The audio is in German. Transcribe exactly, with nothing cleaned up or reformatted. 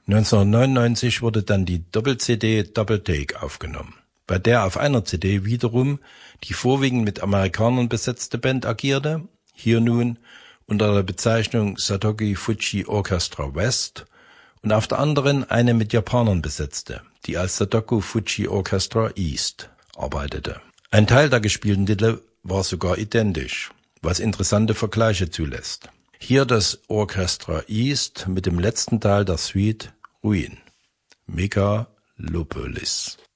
neunzehnhundertneunundneunzig wurde dann die Doppel-C D Double Take aufgenommen, bei der auf einer C D wiederum die vorwiegend mit Amerikanern besetzte Band agierte, hier nun unter der Bezeichnung Satoki Fuji Orchestra West, und auf der anderen eine mit Japanern besetzte, die als Satoku Fuji Orchestra East arbeitete. Ein Teil der gespielten Titel war sogar identisch, was interessante Vergleiche zulässt. Hier das Orchestra East mit dem letzten Teil der Suite Ruin, Megalopolis.